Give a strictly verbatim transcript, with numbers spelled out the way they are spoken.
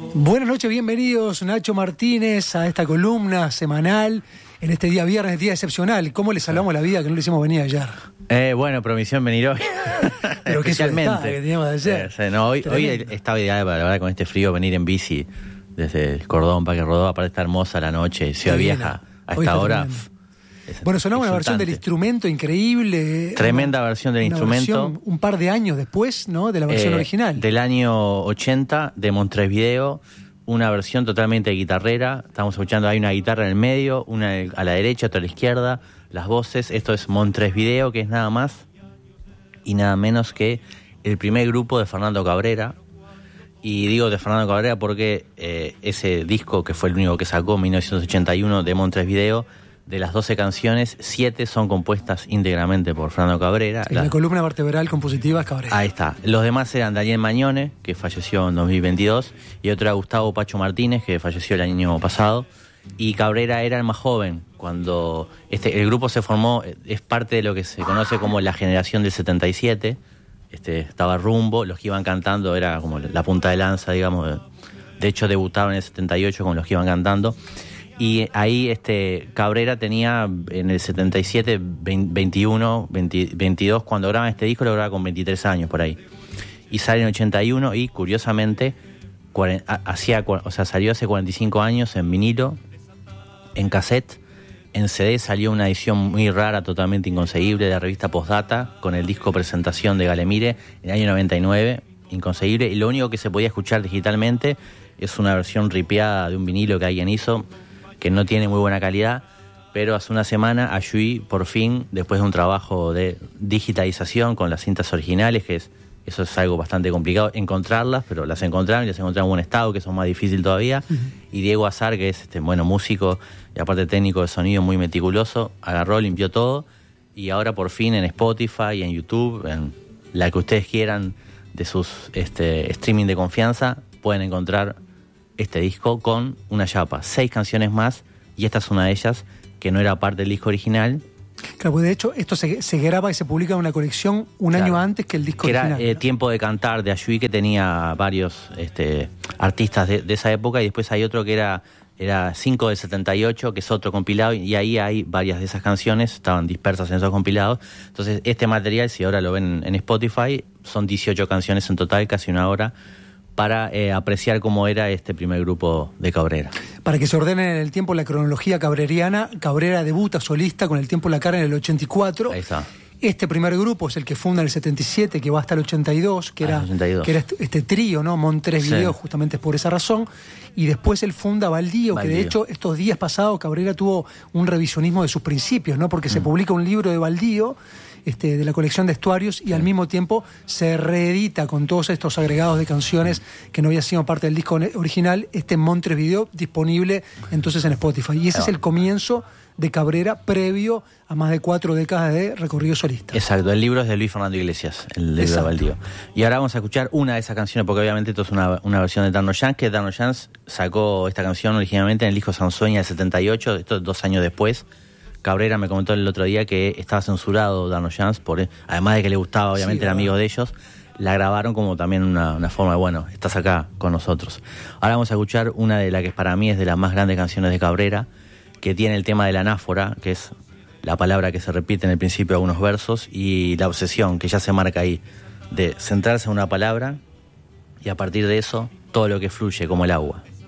Buenas noches, bienvenidos Nacho Martínez a esta columna semanal en este día viernes, día excepcional. ¿Cómo le salvamos la vida que no le hicimos venir ayer? Eh, bueno, promisión venir hoy. Pero qué suerte que teníamos ayer. Eh, no, hoy, hoy estaba ideal, la verdad, con este frío venir en bici desde el Cordón para que rodó. Aparte está hermosa la noche, Ciudad Vieja, a esta hora. Es, bueno, sonaba una versión del instrumento increíble. Tremenda una, versión del una instrumento. Versión un par de años después, ¿no? De la versión eh, original. Del año ochenta, de Montevideo. Una versión totalmente guitarrera. Estamos escuchando, hay una guitarra en el medio, una a la derecha, otra a la izquierda. Las voces. Esto es Montevideo, que es nada más y nada menos que el primer grupo de Fernando Cabrera. Y digo de Fernando Cabrera porque eh, ese disco, que fue el único que sacó en mil novecientos ochenta y uno, de Montevideo, de las doce canciones, siete son compuestas íntegramente por Fernando Cabrera. En la, la columna vertebral compositiva es Cabrera. Ahí está. Los demás eran Daniel Mañone, que falleció en dos mil veintidós, y otro era Gustavo Pacho Martínez, que falleció el año pasado. Y Cabrera era el más joven. Cuando este, el grupo se formó, es parte de lo que se conoce como la generación del setenta y siete. Este, estaba Rumbo, los que iban cantando era como la punta de lanza, digamos. De hecho, debutaron en el setenta y ocho con los que iban cantando. Y ahí este Cabrera tenía en el setenta y siete, veintiuno, veinte, veintidós, cuando graban este disco lo graba con veintitrés años por ahí. Y sale en ochenta y uno y curiosamente hacía, o sea, salió hace cuarenta y cinco años en vinilo, en cassette, en C D salió una edición muy rara, totalmente inconseguible, de la revista Postdata, con el disco Presentación de Galemire en el año noventa y nueve, inconseguible, y lo único que se podía escuchar digitalmente es una versión ripeada de un vinilo que alguien hizo, que no tiene muy buena calidad, pero hace una semana Ayui, por fin, después de un trabajo de digitalización con las cintas originales, que es eso es algo bastante complicado, encontrarlas, pero las encontraron y las encontraron en buen estado, que eso es más difícil todavía. Uh-huh. Y Diego Azar, que es este bueno músico y aparte técnico de sonido muy meticuloso, agarró, limpió todo, y ahora por fin en Spotify, en YouTube, en la que ustedes quieran de sus este, streaming de confianza, pueden encontrar este disco con una chapa, seis canciones más, y esta es una de ellas que no era parte del disco original. Claro, pues de hecho esto se, se graba y se publica en una colección un claro, año antes que el disco que original. Era eh, ¿no? Tiempo de Cantar, de Ayui, que tenía varios este, artistas de, de esa época, y después hay otro que era, era cinco del setenta y ocho, que es otro compilado, y ahí hay varias de esas canciones, estaban dispersas en esos compilados. Entonces este material, si ahora lo ven en Spotify, son dieciocho canciones en total, casi una hora, para eh, apreciar cómo era este primer grupo de Cabrera. Para que se ordene en el tiempo la cronología cabreriana, Cabrera debuta solista con El Tiempo en la Cara en el ochenta y cuatro. Ahí está. Este primer grupo es el que funda en el setenta y siete, que va hasta el ochenta y dos, que, ah, era, ochenta y dos. que era este, este trío, ¿no? Montevideo, sí. Justamente es por esa razón. Y después él funda Baldío, Baldío, que de hecho estos días pasados Cabrera tuvo un revisionismo de sus principios, ¿no? Porque mm. se publica un libro de Baldío, Este, de la colección de estuarios, y sí. al mismo tiempo se reedita con todos estos agregados de canciones que no había sido parte del disco original, este Montevideo, disponible entonces en Spotify. Y ese no. es el comienzo de Cabrera, previo a más de cuatro décadas de recorrido solista. Exacto, el libro es de Luis Fernando Iglesias, el libro de Baldío. Y ahora vamos a escuchar una de esas canciones, porque obviamente esto es una, una versión de Darno Jans, que Darno Jans sacó esta canción originalmente en el disco Sansueña del setenta y ocho, esto dos años después. Cabrera me comentó el otro día que estaba censurado Darno Jans, por, además de que le gustaba, obviamente, sí, era amigo de ellos, la grabaron como también una, una forma de, bueno, estás acá con nosotros. Ahora vamos a escuchar una de las que para mí es de las más grandes canciones de Cabrera, que tiene el tema de la anáfora, que es la palabra que se repite en el principio de algunos versos, y la obsesión, que ya se marca ahí, de centrarse en una palabra, y a partir de eso, todo lo que fluye como el agua.